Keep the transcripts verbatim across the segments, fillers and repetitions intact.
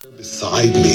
beside me.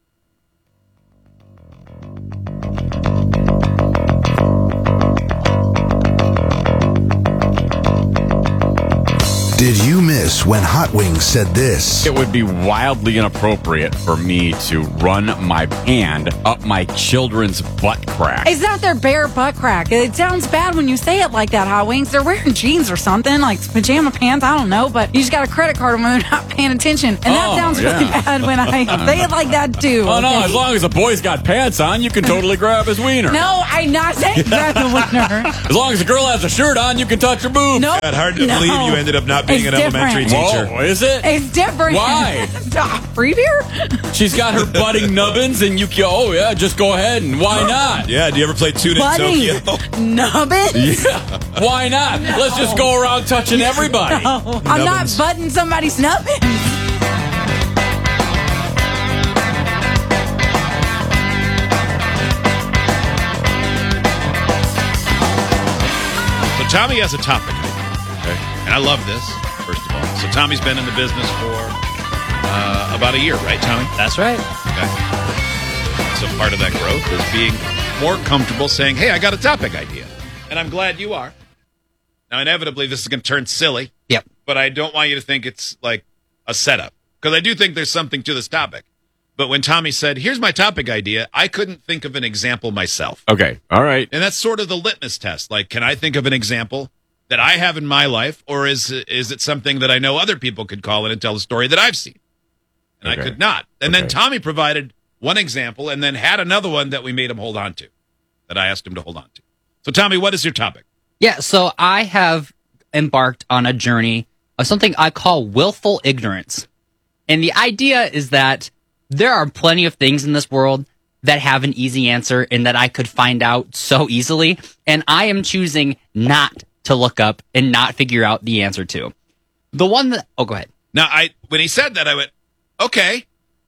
Did you miss when Hot Wings said this? It would be wildly inappropriate for me to run my hand up my children's butt crack. It's not their bare butt crack. It sounds bad when you say it like that, Hot Wings. They're wearing jeans or something, like pajama pants, I don't know, but you just got a credit card when they're not paying attention. And that Oh, sounds yeah. really bad when I say it like that, too. Oh, no, okay? as long as the boy's got pants on, you can totally grab his wiener. No, I'm not saying grab the winner. As long as the girl has a shirt on, you can touch her boob. No. God, hard to No. believe you ended up not being It's an elementary different. teacher. Whoa, is it? It's different. Why? Free beer? She's got her budding nubbins, and you can, oh, yeah, just go ahead, and why not? Yeah, do you ever play Tuna in Budding. Tokyo? Nubbins? Yeah, why not? Let's just go around touching everybody. No, I'm not Nubbins. butting somebody's nubbins. So Tommy has a topic. Okay. And I love this, first of all. So Tommy's been in the business for uh, about a year, right, Tommy? That's right. Okay. So part of that growth is being more comfortable saying, hey, I got a topic idea. And I'm glad you are. Now, inevitably, this is going to turn silly. Yep. But I don't want you to think it's like a setup. Because I do think there's something to this topic. But when Tommy said, here's my topic idea, I couldn't think of an example myself. Okay, all right. And that's sort of the litmus test. Like, can I think of an example that I have in my life, or is is it something that I know other people could call in and tell a story that I've seen? And Okay. I could not. And then Okay. Tommy provided one example and then had another one that we made him hold on to, that I asked him to hold on to. So, Tommy, what is your topic? Yeah, so I have embarked on a journey of something I call willful ignorance. And the idea is that there are plenty of things in this world that have an easy answer and that I could find out so easily. And I am choosing not to look up and not figure out the answer to. The one that, oh, go ahead. Now, I when he said that, I went, okay,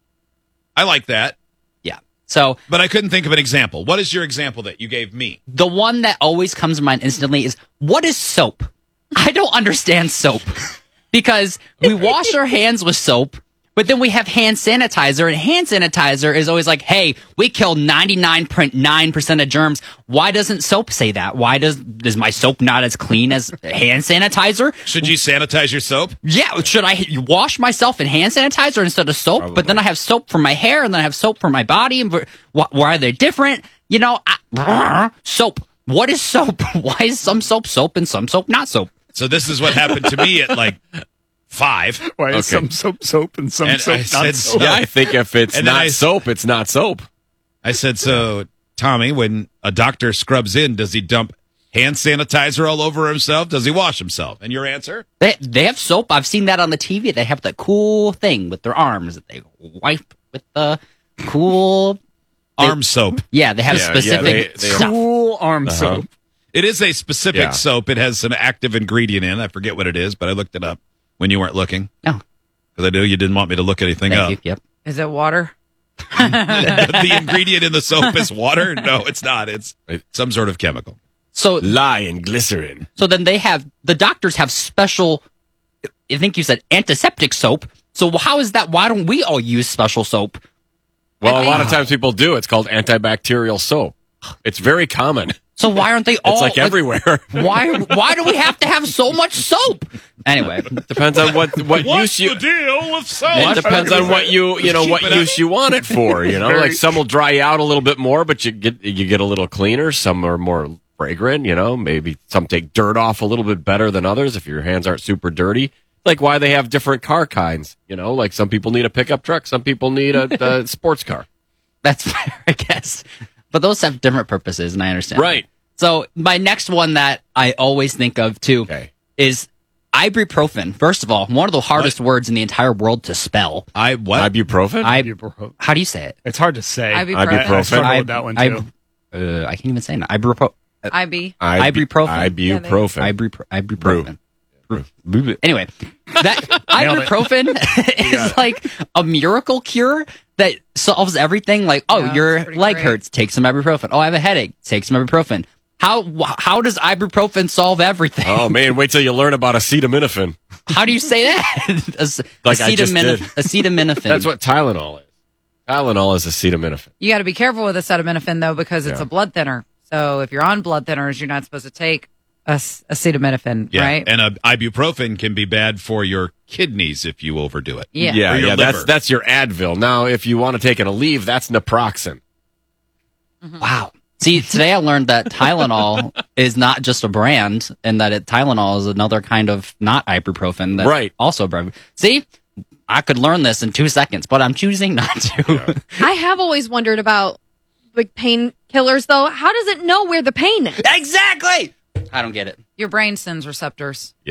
I like that. Yeah. So But I couldn't think of an example. What is your example that you gave me? the one that always comes to mind instantly is, what is soap? I don't understand soap because we wash our hands with soap, but then we have hand sanitizer, and hand sanitizer is always like, hey, we kill ninety-nine point nine percent of germs. Why doesn't soap say that? Why does is my soap not as clean as hand sanitizer? Should you sanitize your soap? Yeah, should I wash myself in hand sanitizer instead of soap? Probably. But then I have soap for my hair, and then I have soap for my body. And wh- why are they different? You know, I, soap. What is soap? Why is some soap soap and some soap not soap? So this is what happened to me at like five. Why is Okay. some soap soap and some And soap I not said soap? Yeah, I think if it's And then not I- soap, it's not soap. I said, so, Tommy, when a doctor scrubs in, does he dump hand sanitizer all over himself? Does he wash himself? And your answer? They they have soap. I've seen that on the T V. They have that cool thing with their arms that they wipe with the cool. Arm soap. Yeah, they have Yeah, yeah, specific they- they- stuff. Cool arm Uh-huh. soap. It is a specific Yeah. soap. It has some active ingredient in. I forget what it is, but I looked it up when you weren't looking. Oh, Because I knew you didn't want me to look anything thank up. you. Yep. Is it water? The ingredient in the soap is water? No, it's not. It's some sort of chemical. So Lye and glycerin. So then they have, the doctors have special, I think you said antiseptic soap. So how is that? Why don't we all use special soap? Well, a lot of times people do. It's called antibacterial soap. It's very common. So why aren't they all? It's like everywhere. Why? Why do we have to have so much soap? Anyway, Depends on what what use you. deal with soap? It depends on what you you know Keep what it up. use you want it for. You know, Very- like some will dry out a little bit more, but you get you get a little cleaner. Some are more fragrant. You know, maybe some take dirt off a little bit better than others if your hands aren't super dirty. Like why they have different car kinds. You know, like some people need a pickup truck, some people need a, a sports car. that's fair, I guess. But those have different purposes, and I understand. Right. So my next one that I always think of too Okay. is ibuprofen. First of all, one of the hardest words in the entire world to spell. I what? Ibuprofen. I. Ibuprofen. How do you say it? It's hard to say. Ibuprofen. I, I struggled I- with that one I- too. Uh, I can't even say it. Ibupro. I B. Ibuprofen. Ibuprofen. Ibupro- ibuprofen. Anyway, that Nailed it. ibuprofen is like a miracle cure that solves everything. Like, oh, Yeah, your it's pretty leg great. hurts, take some ibuprofen. Oh, I have a headache, take some ibuprofen. How wh- how does ibuprofen solve everything? Oh man, wait till you learn about acetaminophen. How do you say that? Ac- Like I just did. Acetaminophen. That's what Tylenol is. Tylenol is acetaminophen. You got to be careful with acetaminophen, though, because it's Yeah. a blood thinner. So if you're on blood thinners, you're not supposed to take ac- acetaminophen, Yeah. right? And uh, ibuprofen can be bad for your kidneys if you overdo it. yeah. Yeah, Or your yeah. That's liver. that's your Advil. Now, if you want to take an Aleve, that's naproxen. Wow. See, today I learned that Tylenol is not just a brand, and that it, Tylenol is another kind of not ibuprofen. That's Right. Also, a brand. See, I could learn this in two seconds, but I'm choosing not to. I have always wondered about like painkillers, though. How does it know where the pain is? Exactly. I don't get it. Your brain sends receptors.